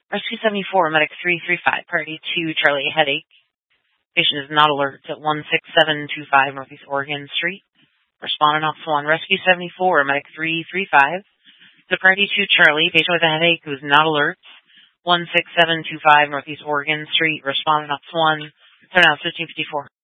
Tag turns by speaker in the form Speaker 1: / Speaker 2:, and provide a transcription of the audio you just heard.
Speaker 1: Rescue 74, Medic 335, Priority 2, Charlie, headache. Patient is not alert at 16725 Northeast Oregon Street. Respondent Officer 1, Rescue 74, Medic 335. The Priority 2, Charlie, patient with a headache who is not alert. 16725 Northeast Oregon Street. Respondent Officer 1, turn out 1554.